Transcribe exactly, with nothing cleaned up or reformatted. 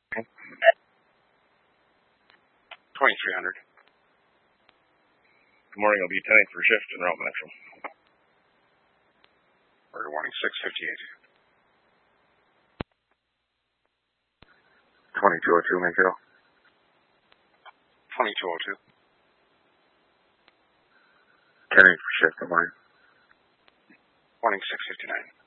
twenty-three hundred. Good morning, I'll be ten eight for shift in Route Metro. Order warning six fifty-eight. twenty-two oh two, make it all. twenty-two oh two. ten eight for shift, good morning. Warning six fifty-nine.